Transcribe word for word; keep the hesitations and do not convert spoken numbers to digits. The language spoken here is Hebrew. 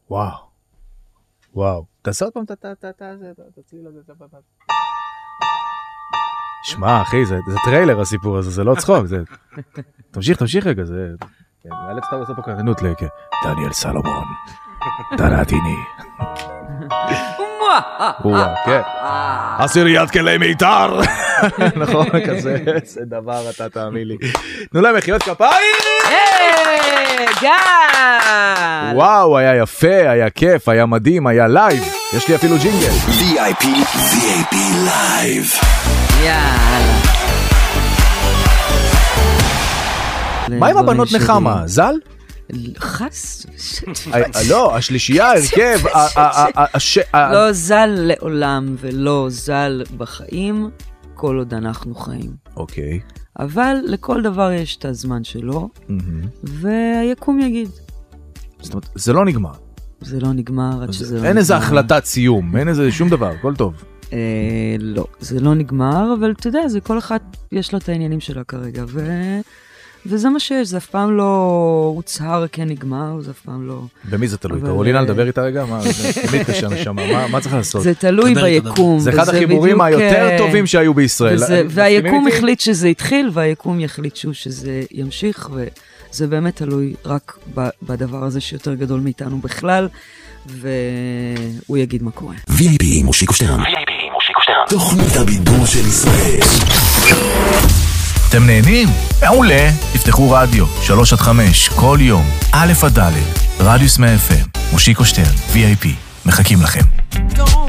וואו. וואו. תעשה עוד פעם, תציל לזה, שמע, אחי, זה טריילר הסיפור הזה, זה לא צחוק, זה... תמשיך, תמשיך רגע, זה... אלף סתם לעשות פה קרנות לכ... דניאל סלומון, דנתיני. וואה, כן. עשיריית כלי מיתר. נכון, כזה, זה דבר, אתה תאמין לי. תנו להם מחיאות כפיים! גל! וואו, היה יפה, היה כיף, היה מדהים, היה לייב. יש לי אפילו ג'ינגל. וי איי פי, וי איי פי לייב. יאללה. מה עם הבנות נחמה? זל? חס? לא, השלישייה, הרכב. לא זל לעולם ולא זל בחיים, כל עוד אנחנו חיים. אוקיי. אבל לכל דבר יש את הזמן שלו, והיקום יגיד. זאת אומרת, זה לא נגמר. זה לא נגמר עד שזה לא נגמר. אין איזה החלטת סיום, אין איזה שום דבר, הכל טוב. לא, זה לא נגמר, אבל אתה יודע, זה כל אחד יש לו את העניינים שלה כרגע, ו... וזה מה שיש, זה אף פעם לא הוצהר כן נגמר, זה אף פעם לא... במי זה תלוי? קרולינה לדבר איתה רגע? מה, תמיד קשה נשמה, מה צריך לעשות? זה תלוי ביקום. זה אחד החיבורים היותר טובים שהיו בישראל. והיקום החליט שזה התחיל, והיקום יחליט שוב שזה ימשיך, וזה באמת תלוי רק בדבר הזה שיותר גדול מאיתנו בכלל, והוא יגיד מה קורה. וי איי פי מושיקו שטרן. וי איי פי מושיקו שטרן. תוכנית הבידור של ישראל. אתם נהנים? מעולה. תפתחו רדיו, שלוש עד חמש, כל יום, א' עד ד', רדיוס מאה אף אם, מושיקו שטרן, וי איי פי, מחכים לכם.